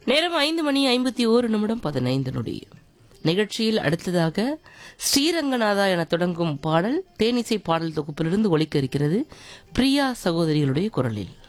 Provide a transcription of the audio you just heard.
நேரம் 5:51:15 நிகழ்ச்சியில் அடுத்ததாக ஸ்ரீரங்கநாதா என தொடங்கும் பாடல் தேனிசை பாடல் தொகுப்பிலிருந்து ஒலிக்க இருக்கிறது. பிரியா சகோதரிகளுடைய குரலில்.